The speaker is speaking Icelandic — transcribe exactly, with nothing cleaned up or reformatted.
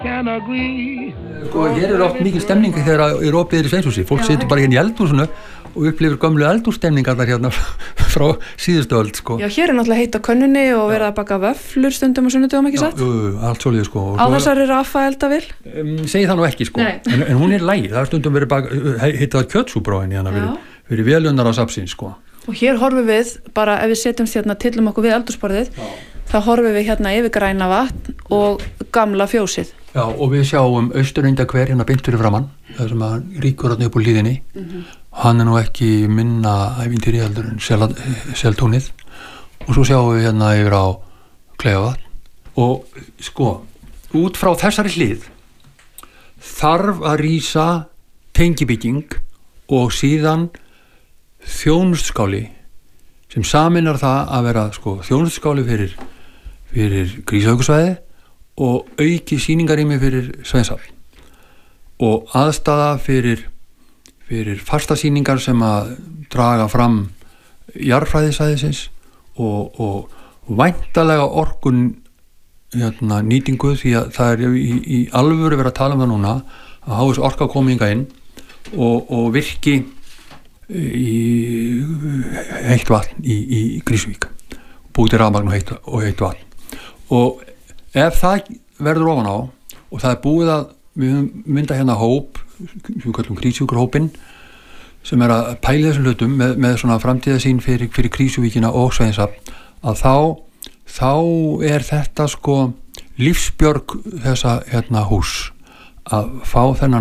Sko, hér er oft mikil stemning þegar er opið í Sveinshúsi. Fólk situr bara hérna í eldhúsinu og upplifir gömlu eldhússtemningarnar hérna frá síðustu öld, sko. Já, hér er náttúrulega heitt á könnunni og verið að baka vöfflur stundum og sunnudögum, ekki satt? Já, jú, allt svolítið, sko. Á þessari Rafaeldavél? Um, segi það nú ekki, sko. En, en hún er lægi. Það er stundum verið baka, heitað kjötsúpur á henni hérna fyrir, fyrir velunnar á safnsins, sko. Og hér horfum við, bara ef við setjumst hérna, tillum okkur við eldhúsborðið, þá horfum við hérna yfir Grænavatn og gamla fjósið. Já, og við sjáum Austurendahver hérna beint fyrir framann, það sem að ríkur hérna upp úr hlíðinni. Mm-hmm. Hann er nú ekki minna ævintýri heldur en sel, Seltúnið. Og svo sjáum við hérna yfir á Kleifarvatn. Og sko, út frá þessari hlið þarf að rísa tengibygging og síðan þjónustskáli sem saminar það að vera sko þjónustskáli fyrir, fyrir Grímsvökusvæði og auki sýningarými fyrir Sveinshöfn og aðstaða fyrir, fyrir fastasýningar sem að draga fram jarðfræðisvæðisins og, og, og væntalega orkun hérna, nýtingu því að það er í, í alvöru verið að tala um það núna að hafa þessu orka kominga inn og, og virki í heitt vatn í, í Grímsvík búið til rafmagn og heitt, og heitt vatn og ef það verður ofan á og það er búið að við mynda hérna hóp sem við kallum Krýsuvíkurhópinn sem er að pæla þessum hlutum með, með svona framtíðasýn fyrir, fyrir Krýsuvíkina og Sveinshöfn að þá þá er þetta sko lífsbjörg þessa hérna hús að fá þennan